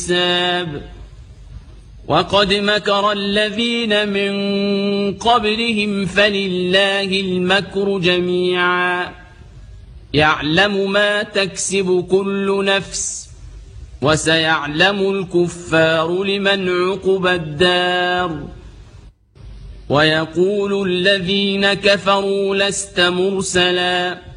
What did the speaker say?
حساب وقد مكر الذين من قبلهم فلله المكر جميعا يعلم ما تكسب كل نفس وسيعلم الكفار لمن عقبى الدار ويقول الذين كفروا لست مرسلا